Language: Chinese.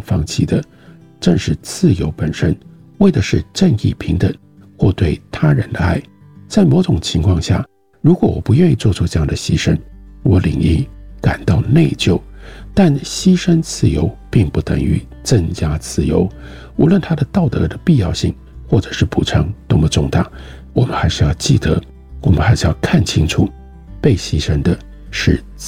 放弃的，正是自由本身，为的是正义平等或对他人的爱。在某种情况下，如果我不愿意做出这样的牺牲，我理应感到内疚。但牺牲自由并不等于增加自由，无论它的道德的必要性或者是补偿多么重大，我们还是要记得，我们还是要看清楚，被牺牲的是